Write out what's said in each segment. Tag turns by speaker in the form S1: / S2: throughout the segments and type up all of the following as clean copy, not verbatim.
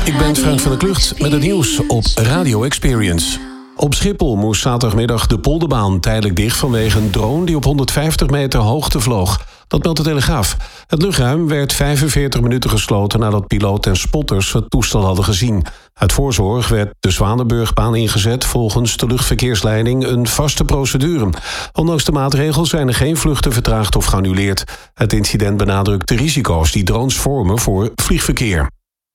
S1: Ik ben Frank van der Klucht met het nieuws op Radio Experience. Op Schiphol moest zaterdagmiddag de Polderbaan tijdelijk dicht vanwege een drone die op 150 meter hoogte vloog. Dat meldt de Telegraaf. Het luchtruim werd 45 minuten gesloten nadat piloot en spotters het toestel hadden gezien. Uit voorzorg werd de Zwanenburgbaan ingezet volgens de luchtverkeersleiding een vaste procedure. Ondanks de maatregels zijn er geen vluchten vertraagd of geannuleerd. Het incident benadrukt de risico's die drones vormen voor vliegverkeer.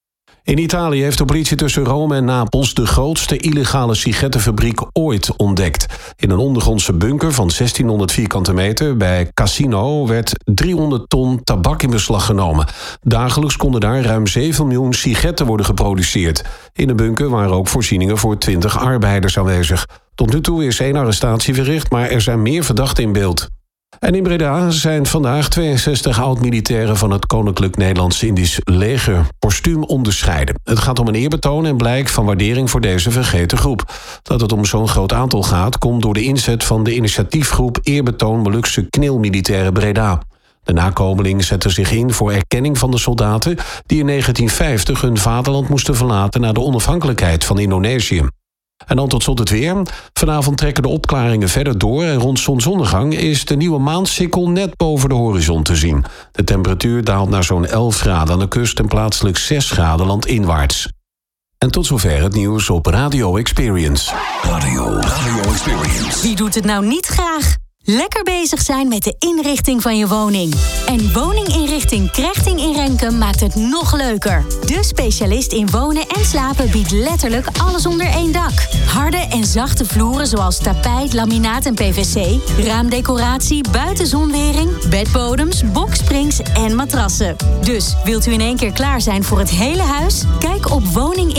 S1: In Italië heeft de politie tussen Rome en Napels de grootste illegale sigarettenfabriek ooit ontdekt. In een ondergrondse bunker van 1600 vierkante meter bij Cassino werd 300 ton tabak in beslag genomen. Dagelijks konden daar ruim 7 miljoen sigaretten worden geproduceerd. In de bunker waren ook voorzieningen voor 20 arbeiders aanwezig. Tot nu toe is 1 arrestatie verricht, maar er zijn meer verdachten in beeld. En in Breda zijn vandaag 62 oud-militairen van het Koninklijk Nederlands-Indisch Leger postuum onderscheiden. Het gaat om een eerbetoon en blijk van waardering voor deze vergeten groep. Dat het om zo'n groot aantal gaat, komt door de inzet van de initiatiefgroep Eerbetoon Molukse Knil-militairen Breda. De nakomelingen zetten zich in voor erkenning van de soldaten die in 1950 hun vaderland moesten verlaten na de onafhankelijkheid van Indonesië. En dan tot slot het weer. Vanavond trekken de opklaringen verder door en rond zonsondergang is de nieuwe maansikkel net boven de horizon te zien. De temperatuur daalt naar zo'n 11 graden aan de kust en plaatselijk 6 graden landinwaarts. En tot zover het nieuws op Radio Experience.
S2: Radio Experience.
S3: Wie doet het nou niet graag? Lekker bezig zijn met de inrichting van je woning. En woninginrichting Krechting in Renkum maakt het nog leuker. De specialist in wonen en slapen biedt letterlijk alles onder één dak. Harde en zachte vloeren zoals tapijt, laminaat en PVC, raamdecoratie, buitenzonwering, bedbodems, boksprings en matrassen. Dus wilt u in één keer klaar zijn voor het hele huis? Kijk op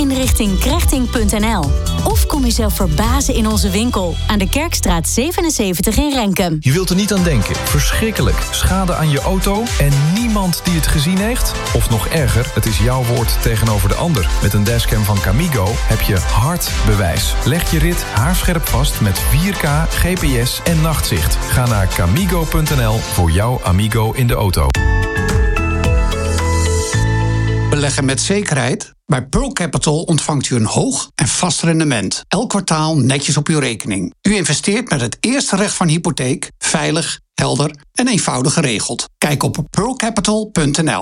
S3: woninginrichtingkrechting.nl. Of kom jezelf verbazen in onze winkel aan de Kerkstraat 77 in Renkum.
S4: Je wilt er niet aan denken. Verschrikkelijk. Schade aan je auto en niemand die het gezien heeft? Of nog erger, het is jouw woord tegenover de ander. Met een dashcam van Camigo heb je hard bewijs. Leg je rit haarscherp vast met 4K, GPS en nachtsicht. Ga naar camigo.nl voor jouw Amigo in de auto.
S5: Beleggen met zekerheid? Bij Pearl Capital ontvangt u een hoog en vast rendement. Elk kwartaal netjes op uw rekening. U investeert met het eerste recht van hypotheek, veilig, helder en eenvoudig geregeld. Kijk op pearlcapital.nl.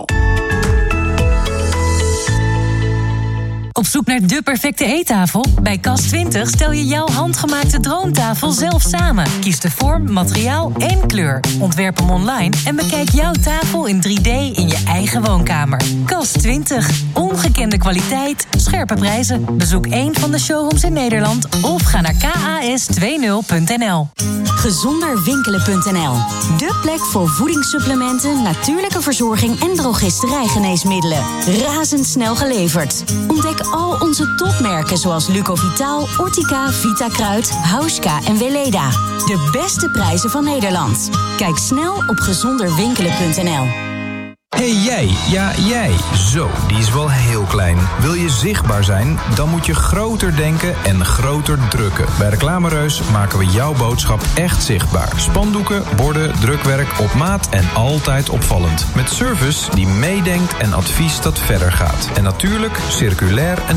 S6: Op zoek naar de perfecte eettafel? Bij Cas20 stel je jouw handgemaakte droomtafel zelf samen. Kies de vorm, materiaal en kleur. Ontwerp hem online en bekijk jouw tafel in 3D in je eigen woonkamer. Cas20. Ongekende kwaliteit, scherpe prijzen. Bezoek een van de showrooms in Nederland of ga naar kas20.nl.
S3: Gezonderwinkelen.nl. De plek voor voedingssupplementen, natuurlijke verzorging en drogisterijgeneesmiddelen. Razendsnel geleverd. Ontdek al onze topmerken zoals Lucovitaal, Ortica, Vitakruid, Hauska en Weleda. De beste prijzen van Nederland. Kijk snel op gezonderwinkelen.nl.
S4: Hey jij, ja jij. Zo, die is wel heel klein. Wil je zichtbaar zijn? Dan moet je groter denken en groter drukken. Bij Reclamereus maken we jouw boodschap echt zichtbaar. Spandoeken, borden, drukwerk, op maat en altijd opvallend. Met service die meedenkt en advies dat verder gaat. En natuurlijk circulair en